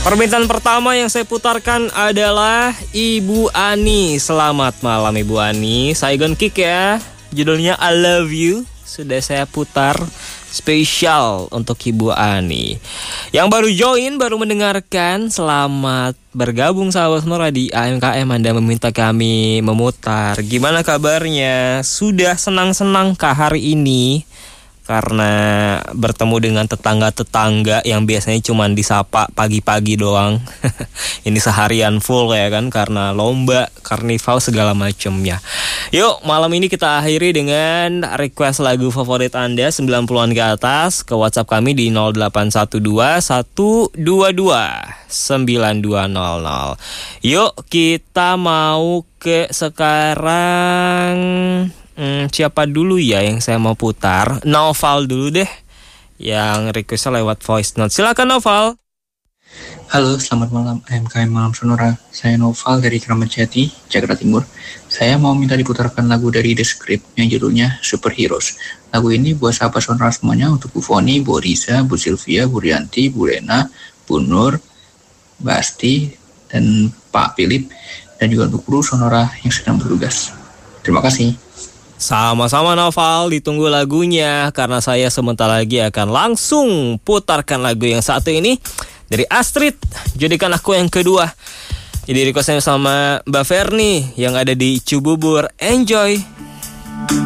Permintaan pertama yang saya putarkan adalah Ibu Ani. Selamat malam Ibu Ani. Saigon Kick ya. Judulnya I Love You. Sudah saya putar spesial untuk Ibu Ani. Yang baru join, baru mendengarkan, selamat bergabung sahabat Sonora di AMKM. Anda meminta kami memutar. Gimana kabarnya? Sudah senang-senangkah hari ini? Karena bertemu dengan tetangga-tetangga yang biasanya cuma disapa pagi-pagi doang. Ini seharian full ya kan, karena lomba, karnival segala macamnya. Yuk, malam ini kita akhiri dengan request lagu favorit Anda 90-an ke atas ke WhatsApp kami di 0812 122 9200. Yuk, kita mau ke sekarang. Siapa dulu ya yang saya mau putar? Noval dulu deh, yang requestnya lewat voice note. Silakan Noval. Halo, selamat malam AMKM Malam Sonora. Saya Noval dari Kramat Jati, Jakarta Timur. Saya mau minta diputarkan lagu dari The Script yang judulnya Superheroes. Lagu ini buat sahabat Sonora semuanya, untuk Bu Foni, Bu Riza, Bu Sylvia, Bu Rianti, Bu Lena, Bu Nur, Mbak Asti, dan Pak Philip, dan juga untuk kru Sonora yang sedang bertugas. Terima kasih. Sama-sama Noval, ditunggu lagunya karena saya sebentar lagi akan langsung putarkan lagu yang satu ini dari Astrid, Jadikan Aku Yang Kedua. Jadi requestnya sama Mbak Ferni yang ada di Cibubur. Enjoy.